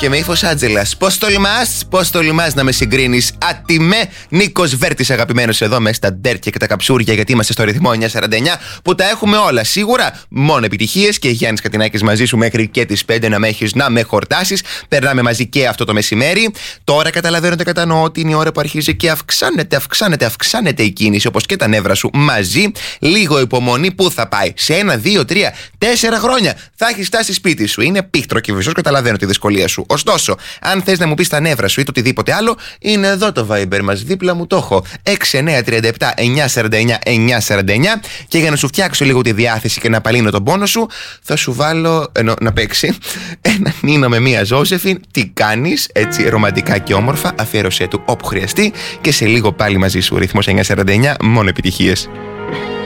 και με ύφος Άντζελας. Πώς τολμάς να με συγκρίνεις? Ατιμέ, Νίκος Βέρτης, αγαπημένος εδώ μέσα στα ντέρκια και τα καψούρια, γιατί είμαστε στο ρυθμό 949 που τα έχουμε όλα. Σίγουρα μόνο επιτυχίες και Γιάννης Κατινάκης μαζί σου μέχρι και τις 5 να με έχεις να με χορτάσεις. Περνάμε μαζί και αυτό το μεσημέρι. Τώρα καταλαβαίνω και κατανοώ ότι είναι η ώρα που αρχίζει και αυξάνεται η κίνηση, όπως και τα νεύρα σου μαζί. Λίγο υπομονή, πού θα πάει? Σε 1, 2, 3, 4 χρόνια θα έχει φτάσει σπίτι σου. Είναι πίχτρο και βυσός, καταλαβαίνω τη δυσκολία σου. Ωστόσο, αν θες να μου πεις τα νεύρα σου ή το οτιδήποτε άλλο, είναι εδώ το Viber μας, δίπλα μου το έχω. 6937 949 949. Και για να σου φτιάξω λίγο τη διάθεση και να απαλύνω τον πόνο σου, θα σου βάλω να παίξει ένα Νίνο με μία Ζώσεφιν. Τι κάνεις? Έτσι ρομαντικά και όμορφα. Αφιέρωσέ του όπου χρειαστεί. Και σε λίγο πάλι μαζί σου. Ρυθμός 949, μόνο επιτυχίες.